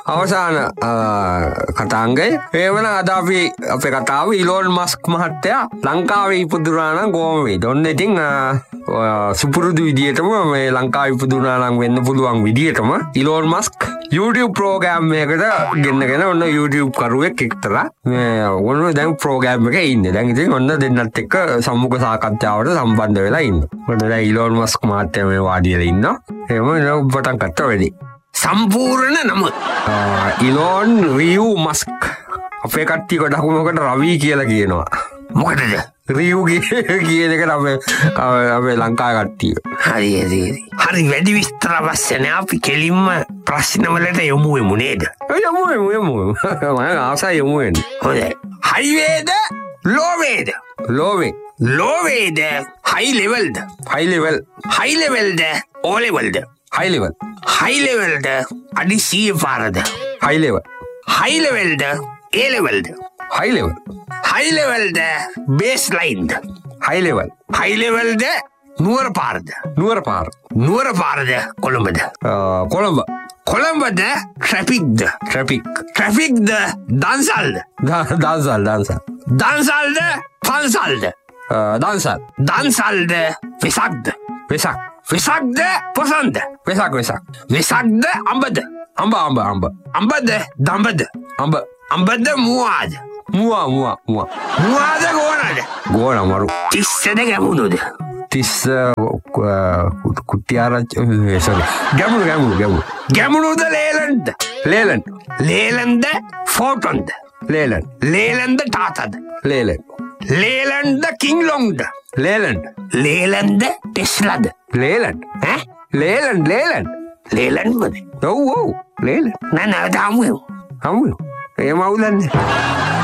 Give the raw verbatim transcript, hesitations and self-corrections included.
අවසාන කතාංගය ඒවන අද අපි අපේ කතාව ඉලෝන් මස්ක් මහත්තයා ලංකාවේ ඉපදුනා නම් කොහොම වෙයිද? ඔන්න ඉතින් සුපුරුදු විදියටම මේ ලංකාවේ ඉපදුනා නම් වෙන්න පුළුවන් විදියටම ඉලෝන් මස්ක් YouTube ප්‍රෝග්‍රෑම් එකකට ගෙන්නගෙන ඔන්න YouTube කරුවෙක් එක්තරා මේ ඔන්න දැන් ප්‍රෝග්‍රෑම් එකේ ඉන්නේ. දැන් ඉතින් ඔන්න දෙන්නත් එක්ක සම්මුඛ සාකච්ඡාවට සම්බන්ධ වෙලා ඉන්නවා. ඔන්න දැන් ඉලෝන් මස්ක් මහත්තයා මේ වාඩිලා ඉන්නවා. එහෙම නෝ පටන් ගත්තා වැඩි. සම්පූර්ණ නම ඉලෝන් රියු මස්ක්. අපේ කට්ටිය ගොඩක් මොකට රවි කියලා කියනවා. මොකටද? රියු කියන එකට අපේ අපේ ලංකාවේ කට්ටිය. හරි හරි හරි වැඩි විස්තර අවශ්‍ය නැහැ. අපි කෙලින්ම ප්‍රශ්න වලට යමු වෙමු නේද? යමු යමු යමු. මම ආසයි යමු වෙන්නේ. හොඳයි. හයිවේද ලෝවේද? ලෝවේ. ලෝවේද හයි ලෙවල්ද? හයි ලෙවල්. හයි ලෙවල්ද ඕ ලෙවල්ද? හයි ලෙවල්. හයි ලෙවල්ද අඩි සීය පාරද? හයි ලෙවල්. හයි ලෙවල්ද ඒ ලෙවල්ද? හයි ලෙවල්. හයි ලෙවල්ද බේස් ලයින්ද? හයි ලෙවල්. හයි ලෙවල්ද නුවර පාරද? නුවර පාර. නුවර පාරද කොළඹද? කොළඹ. කොළඹද ට්‍රැෆික්ද? ට්‍රැෆික්. ට්‍රැෆික්ද දන්සල්ද? දන්සල් දන්සල්. දන්සල්ද පන්සල්ද? දන්සල්. දන්සල්ද වෙසක්ද? වෙසක්. වෙසක්ද පොසන්ද? වෙසක් වෙසක්. වෙසක්ද අඹද? අඹ අඹ අඹ. අඹද දඹද? අඹ. අඹද මුවාද? මුවා මුවා මුවා. මුවාද ගෝනද? ගෝන මරු. තිස්සද ගැමුණුද? තිස්ස කුට්ටිආරච්චි සෝරි. ගැමුණු ගැමුණු ගැමුණු. ගැමුණුද ලේලන්ද? ලේලන්. ලේලන්ද ෆෝටොන්ද? ලේලන්. ලේලන්ද තාතද? ලේලන්. ලේලන්ද කිංලොන්ද? ලේලන්. ලේලන්ද ටෙස්ලාද? ලේලන්. ඈ ලේලන් ලේලන්. ලේලන් මොකද? ඔව් ඔව් ලේලන්. නෑ නෑ හමු හමු. ඒ මවුලන්නේ.